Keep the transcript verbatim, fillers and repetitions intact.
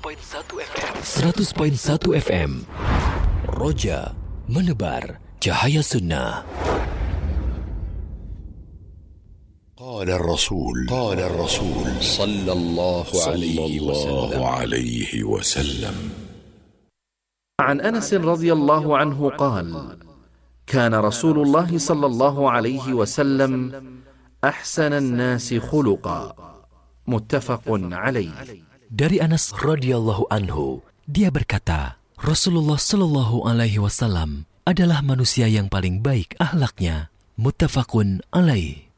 seratus perpuluhan satu F M. Roja menebar cahaya sunnah. قال الرسول قال الرسول صلى الله عليه وسلم عن أنس رضي الله عنه قال: كان رسول الله صلى الله عليه وسلم أحسن الناس خلقا. متفق عليه. Dari Anas radhiyallahu anhu, dia berkata, Rasulullah sallallahu alaihi wasallam adalah manusia yang paling baik akhlaknya. Muttafaqun alaih.